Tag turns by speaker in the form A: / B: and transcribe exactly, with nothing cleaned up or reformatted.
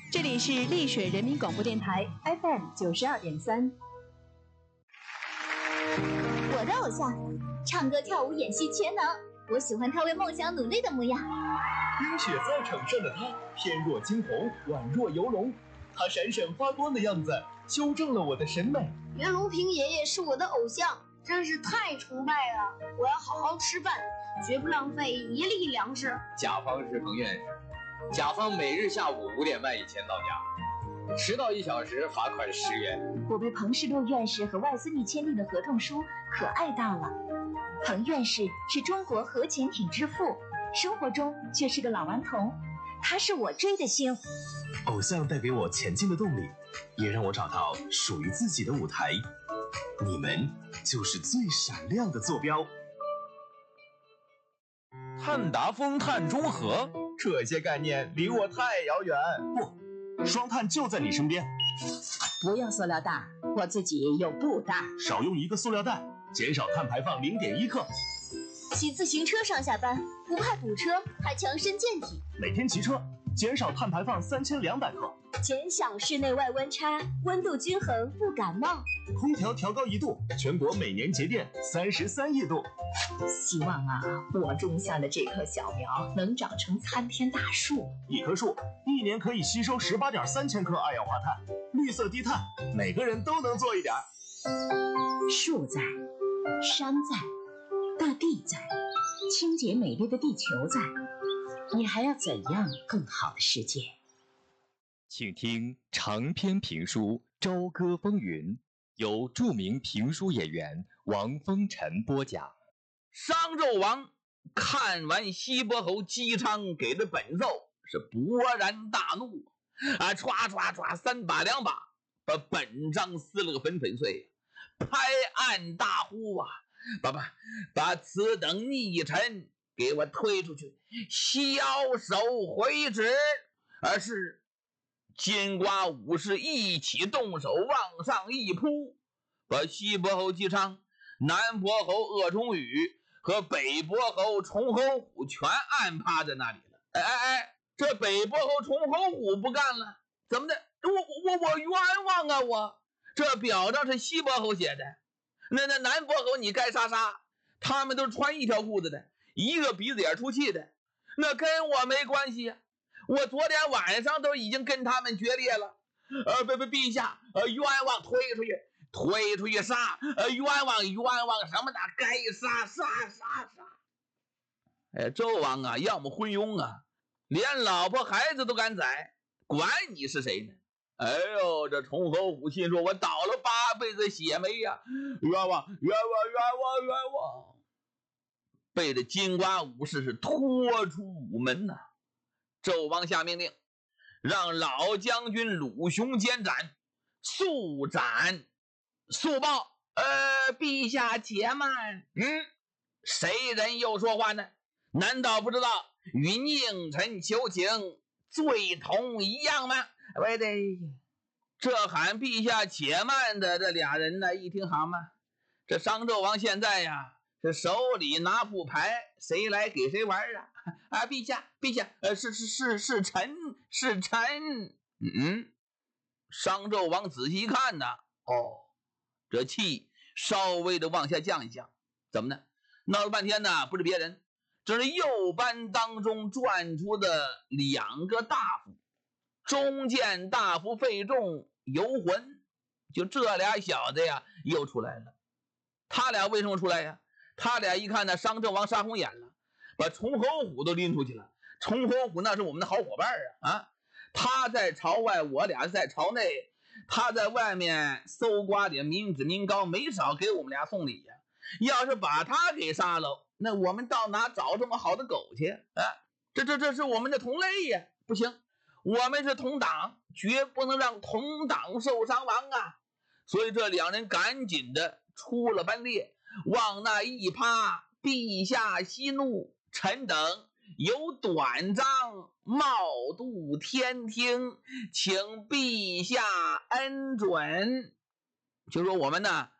A: 这里是丽水人民广播电台 F M 九十二点三。
B: 我的偶像，唱歌、跳舞、演戏全能，我喜欢他为梦想努力的模样。
C: 冰雪在场上的他，翩若惊鸿，宛若游龙。他闪闪发光的样子，修正了我的审美。
D: 袁隆平爷爷是我的偶像，真是太崇拜了！我要好好吃饭，绝不浪费一粒粮食。
E: 甲方是彭院士，甲方每日下午五点半以前到家，迟到一小时罚款十元。
B: 我被彭世洛院士和外孙女签订的合同书可爱到了。彭院士是中国核潜艇之父，生活中却是个老顽童，他是我追的星。
C: 偶像带给我前进的动力，也让我找到属于自己的舞台。你们就是最闪亮的坐标。
F: 碳达峰、碳中和，
C: 这些概念离我太遥远。
F: 不，双碳就在你身边。
G: 不用塑料袋，我自己有布袋。
F: 少用一个塑料袋，减少碳排放零点一克。
B: 骑自行车上下班，不怕堵车，还强身健体。
F: 每天骑车，减少碳排放三千两百克。
B: 减小室内外温差，温度均衡，不感冒。
F: 空调调高一度，全国每年节电三十三亿度。
G: 希望啊，我种下的这棵小苗能长成参天大树。
F: 一棵树一年可以吸收十八点三千克二氧化碳，绿色低碳，每个人都能做一点。
G: 树在，山在，大地在，清洁美丽的地球在，你还要怎样更好的世界？
H: 请听长篇评书《朝歌风云》，由著名评书演员王风尘播讲。
I: 商纣王看完西伯侯姬昌给的本奏，是勃然大怒啊！唰唰唰，三把两把把本章撕了个粉粉碎，拍案大呼啊！把把把此等逆臣给我推出去，枭首回旨！而是金瓜武士一起动手，往上一扑，把西伯侯姬昌、南伯侯鄂崇宇和北伯侯崇侯虎全按趴在那里了。哎哎哎，这北伯侯崇侯虎不干了，怎么的？我我我冤枉啊！我这表彰是西伯侯写的，那那南伯侯你该杀杀，他们都是穿一条裤子的，一个鼻子眼出气的，那跟我没关系呀、啊。我昨天晚上都已经跟他们决裂了。呃，不不，陛下，呃，冤枉推出去。推出去杀，呃，冤枉冤枉什么的，该杀杀杀杀！哎，纣王啊，要么昏庸啊，连老婆孩子都敢宰，管你是谁呢？哎呦，这崇侯虎心说：“我倒了八辈子血霉呀、啊，冤枉冤枉冤枉冤枉！”被这金瓜武士是拖出午门呐、啊。纣王下命令，让老将军鲁雄监斩，速斩。速报，呃，陛下且慢。嗯，谁人又说话呢？难道不知道与佞臣求情罪同一样吗？喂的，这喊陛下且慢的这俩人呢，一听好吗？这商纣王现在呀，是手里拿副牌，谁来给谁玩啊？啊，陛下，陛下，呃，是是是是臣，是臣。嗯，商纣王仔细一看呢，哦。这气稍微的往下降一降，怎么呢？闹了半天呢，不是别人，这是右班当中转出的两个大夫，中见大夫费仲、游魂，就这俩小子呀，又出来了。他俩为什么出来呀？他俩一看呢，商纣王杀红眼了，把崇侯虎都拎出去了。崇侯虎那是我们的好伙伴啊，啊，他在朝外，我俩在朝内。他在外面搜刮点民脂民膏，没少给我们俩送礼呀、啊。要是把他给杀了，那我们到哪找这么好的狗去啊？这这这是我们的同类呀，不行，我们是同党，绝不能让同党受伤亡啊！所以这两人赶紧的出了班列，往那一趴，陛下息怒，臣等有短章冒度天听，请陛下恩准。就说我们呢